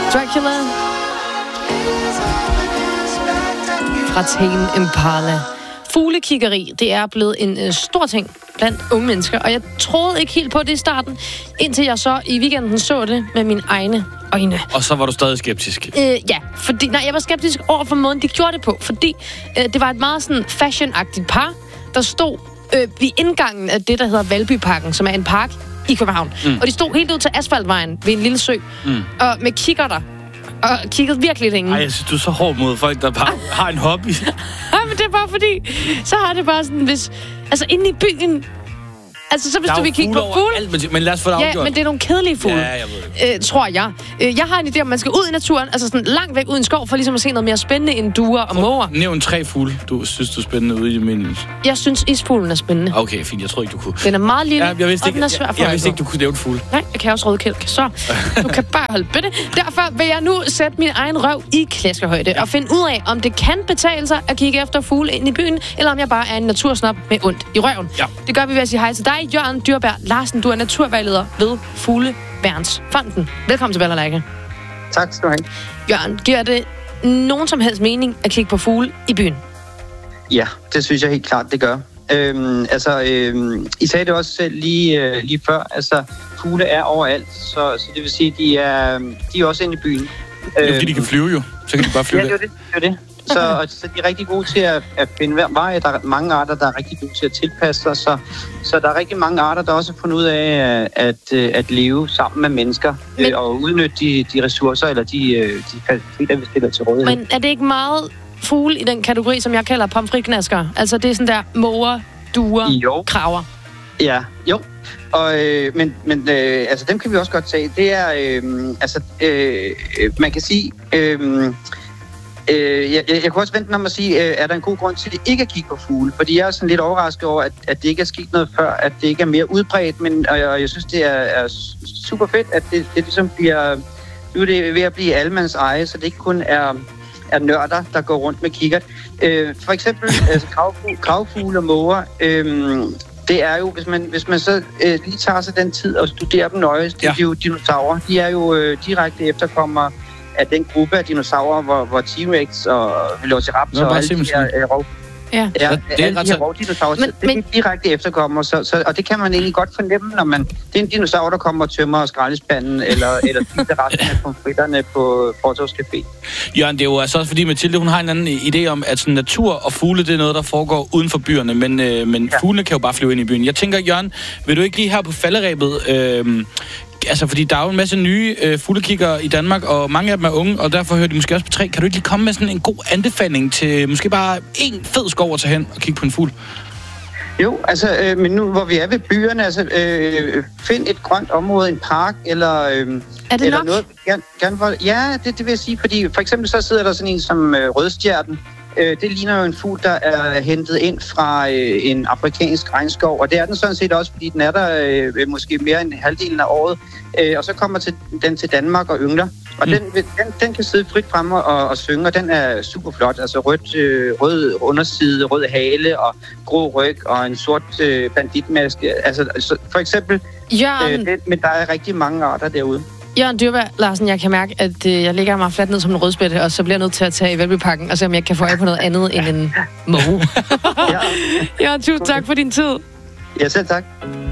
Dracula fra Tame Impala. Fuglekiggeri, det er blevet en stor ting blandt unge mennesker, og jeg troede ikke helt på det i starten, indtil jeg så i weekenden så det med mine egne øjne. Og så var du stadig skeptisk? Ja, fordi jeg var skeptisk over for måden, de gjorde det på, fordi det var et meget sådan fashion-agtigt par, der stod ved indgangen af det, der hedder Valbyparken, som er en park i København. Og de stod helt ud til asfaltvejen ved en lille sø, og med kikkerter, og kiggede virkelig længe. Ej, jeg synes, du er så hård mod folk, der bare har en hobby. Ja, men det er bare fordi, så har det bare sådan, hvis... Altså, inde i byen... Altså, så hvis du vil kigge på fugle... Men lad os få det afgjort. Ja, men det er nogle kedelige fugle, jeg ved det. tror jeg. Jeg har en idé om, man skal ud i naturen, altså sådan langt væk ud i en skov, for ligesom at se noget mere spændende end duer og måger. Nævn 3 fugle, du synes, du er spændende ude i min... Jeg synes, isfuglen er spændende. Okay, fint. Jeg tror ikke, du kunne. Den er meget lille, jeg vidste og den er svær for jeg vidste ikke, du kunne nævne fugle. Nej, jeg kan også rødkælk, så du kan bare holde på det. Derfor vil jeg nu sætte min egen røv i klaskehøjde og finde ud af, om det kan betale sig at kigge efter fugle ind i byen, eller om jeg bare er en natursnop med ondt i røven. Ja. Det gør vi ved at sige hej til dig, Jørgen Dyrberg Larsen. Du er naturvejleder ved Fugleværnsfonden. Velkommen til Ballerlejke. Tak skal du have. Jørgen, giver det nogen som helst mening at kigge på fugle i byen? Ja, det synes jeg helt klart, det gør. I sagde det også selv lige før. Altså, fugle er overalt, så det vil sige, de er også inde i byen. Det er fordi, de kan flyve jo. Så kan de bare flyve. Ja, det er det. Så de er rigtig gode til at finde hver vej. Der er mange arter, der er rigtig gode til at tilpasse sig. Så der er rigtig mange arter, der også har fundet ud af at leve sammen med mennesker og udnytte de ressourcer eller de faciliteter, vi stiller til rådighed. Men er det ikke meget fugle i den kategori, som jeg kalder pomfritknasker? Altså det er sådan der måger, duer, kraver. Ja, jo. Og, men altså dem kan vi også godt tage. Det er man kan sige. Jeg kunne også vente om at sige, er der en god grund til, at ikke at kigge på fugle? Fordi jeg er sådan lidt overrasket over, at det ikke er sket noget før, at det ikke er mere udbredt, og jeg synes, det er super fedt, at det ligesom bliver... Nu er det ved at blive allemands eje, så det ikke kun er nørder, der går rundt med kikkert. For eksempel altså, gravfugle og måger, det er jo, hvis man så lige tager sig den tid og studerer dem nøje, det er jo dinosaurer. De er jo direkte efterkommere af den gruppe af dinosaurer, hvor T-Rex og Velociraptor og alle de her rovdinosaurer, det er direkte efterkommere, og det kan man egentlig godt fornemme, når det er en dinosaur, der kommer og tømmer skraldespanden, eller spiser resten af pomfritterne på Portos Café. Jørgen, det er jo altså også fordi Mathilde, hun har en anden idé om, at sådan natur og fugle, det er noget, der foregår uden for byerne, men fuglene kan jo bare flyve ind i byen. Jeg tænker, Jørgen, vil du ikke lige her på falderebet... Altså, fordi der er jo en masse nye fuglekiggere i Danmark, og mange af dem er unge, og derfor hører de måske også på 3. Kan du ikke lige komme med sådan en god anbefaling til måske bare en fed skov at tage hen og kigge på en fugl? Jo, altså, men nu hvor vi er ved byerne, altså, find et grønt område, en park, eller... er det eller nok? Noget, ja, det vil jeg sige, fordi for eksempel så sidder der sådan en som rødstjerten. Det ligner jo en fugl, der er hentet ind fra en afrikansk regnskov, og det er den sådan set også, fordi den er der måske mere end halvdelen af året, og så kommer den til Danmark og yngler. Og den kan sidde frit frem og synge, og den er super flot. Altså rød underside, rød hale og grå ryg og en sort banditmaske. Altså for eksempel, men der er rigtig mange arter derude. Jørgen Dyrberg Larsen, jeg kan mærke, at jeg ligger mig fladt ned som en rødspætte, og så bliver jeg nødt til at tage i Valbyparken og se, om jeg kan få øje på noget andet end en måge. Jørgen, tusind tak for din tid. Ja, selv tak.